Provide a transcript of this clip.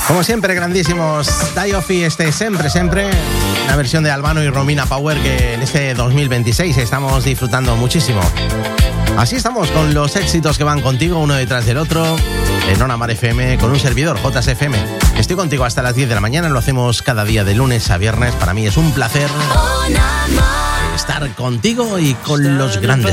Como siempre, grandísimos Die Offi, siempre, una versión de Albano y Romina Power que en este 2026 estamos disfrutando muchísimo. Así estamos con los éxitos que van contigo uno detrás del otro en On Amar FM con un servidor, JSFM. Estoy contigo hasta las 10 de la mañana, lo hacemos cada día de lunes a viernes. Para mí es un placer estar contigo y con los grandes.